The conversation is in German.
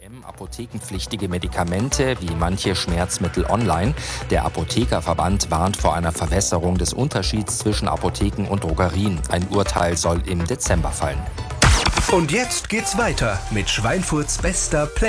Apothekenpflichtige Medikamente wie manche Schmerzmittel online. Der Apothekerverband warnt vor einer Verwässerung des Unterschieds zwischen Apotheken und Drogerien. Ein Urteil soll im Dezember fallen. Und jetzt geht's weiter mit Schweinfurts bester Play.